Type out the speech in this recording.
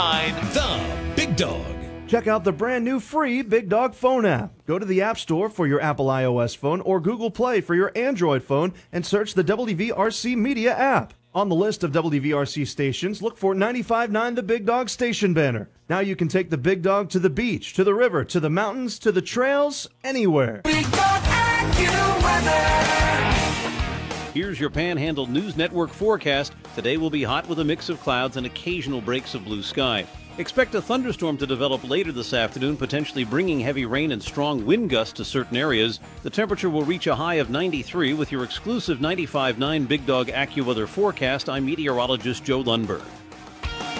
The Big Dog. Check out the brand new free Big Dog phone app. Go to the App Store for your Apple iOS phone or Google Play for your Android phone and search the WVRC Media app. On the list of WVRC stations, look for 95.9 The Big Dog station banner. Now you can take the Big Dog to the beach, to the river, to the mountains, to the trails, anywhere. Big Dog AccuWeather. Here's your Panhandle News Network forecast. Today will be hot with a mix of clouds and occasional breaks of blue sky. Expect a thunderstorm to develop later this afternoon, potentially bringing heavy rain and strong wind gusts to certain areas. The temperature will reach a high of 93 with your exclusive 95.9 Big Dog AccuWeather forecast. I'm meteorologist Joe Lundberg.